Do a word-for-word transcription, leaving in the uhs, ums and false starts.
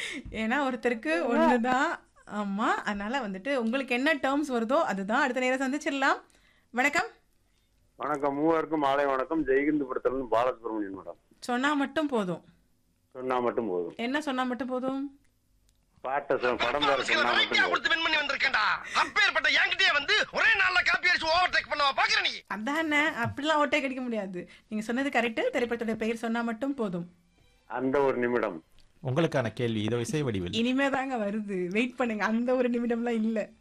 ஏன்னா ஒருத்தருக்கு ஒண்ணுதான். ஆமா. அதனால வந்துட்டு உங்களுக்கு என்ன டெர்ம்ஸ் வருதோ அதுதான். அடுத்த நேரம் சந்திச்சிடலாம். வணக்கம். வணக்கம். மூவருக்கும் மாலை வணக்கம். ஜெய்ஹிந்த் படத்துல பாலசுப்ரமணியன் மேடம். சொன்னா மட்டும் போதும். சொன்னா மட்டும் போதும். என்ன சொன்னா மட்டும் போதும்? பாட்ட சொ- படம் பேர சொன்னா மட்டும் போதும். கொடுத்து வின் பண்ணி வந்திருக்கேன்டா. அப்பேற்பட்ட என்கிட்டயே வந்து ஒரே நாள்ல காப்பி அடிச்சு ஓவர்டேக் பண்ணவா பாக்குற நீ? அதானே அப்படிலாம் ஓட்டை கிடைக்க முடியாது. நீங்க சொன்னது கரெக்ட். திரைப்படத்தோட பெயர் சொன்னா மட்டும் போதும். அந்த ஒரு நிமிடம். உங்களுக்கான கேள்வி இதோ இசை வடிவில். இனிமே தாங்க வருது. வெயிட் பண்ணுங்க. அந்த ஒரு நிமிடம்லாம் இல்ல.